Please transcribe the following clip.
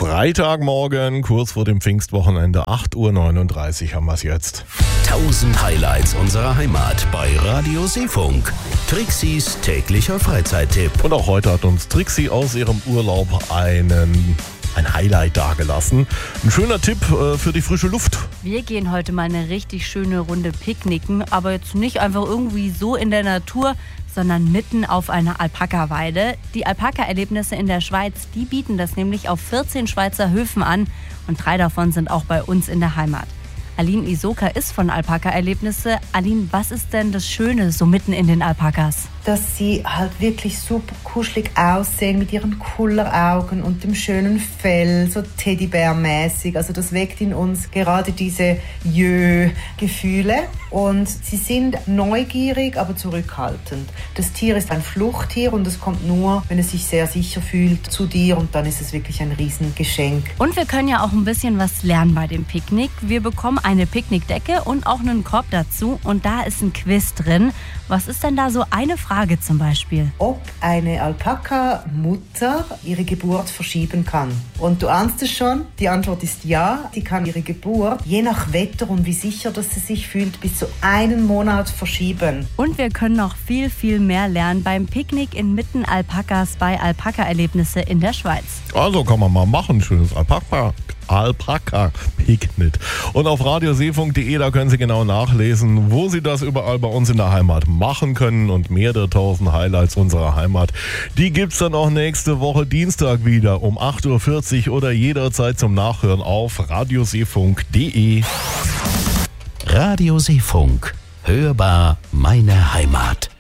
Freitagmorgen, kurz vor dem Pfingstwochenende, 8:39 Uhr haben wir es jetzt. 1000 Highlights unserer Heimat bei Radio Seefunk. Trixis täglicher Freizeittipp. Und auch heute hat uns Trixi aus ihrem Urlaub ein Highlight dagelassen. Ein schöner Tipp für die frische Luft. Wir gehen heute mal eine richtig schöne Runde picknicken, aber jetzt nicht einfach irgendwie so in der Natur, sondern mitten auf einer Alpaka-Weide. Die Alpaka-Erlebnisse in der Schweiz, die bieten das nämlich auf 14 Schweizer Höfen an und 3 davon sind auch bei uns in der Heimat. Aline Isoka ist von Alpaka-Erlebnisse. Aline, was ist denn das Schöne so mitten in den Alpakas? Dass sie halt wirklich super kuschelig aussehen mit ihren Kulleraugen und dem schönen Fell, so Teddybär-mäßig. Also das weckt in uns gerade diese Jö-Gefühle. Und sie sind neugierig, aber zurückhaltend. Das Tier ist ein Fluchttier und es kommt nur, wenn es sich sehr sicher fühlt, zu dir. Und dann ist es wirklich ein Riesengeschenk. Und wir können ja auch ein bisschen was lernen bei dem Picknick. Wir bekommen eine Picknickdecke und auch einen Korb dazu. Und da ist ein Quiz drin. Was ist denn da so eine Frage zum Beispiel? Ob eine Alpaka-Mutter ihre Geburt verschieben kann. Und du ahnst es schon, die Antwort ist ja. Sie kann ihre Geburt, je nach Wetter und wie sicher dass sie sich fühlt, bis zu 1 Monat verschieben. Und wir können noch viel, viel mehr lernen beim Picknick inmitten Alpakas bei Alpaka-Erlebnisse in der Schweiz. Also kann man mal machen, schönes Alpaka-Picknick. Und auf radioseefunk.de, da können Sie genau nachlesen, wo Sie das überall bei uns in der Heimat machen können. Und mehr der 1000 Highlights unserer Heimat, die gibt's dann auch nächste Woche Dienstag wieder um 8:40 Uhr oder jederzeit zum Nachhören auf radioseefunk.de. Radio Seefunk. Hörbar meine Heimat.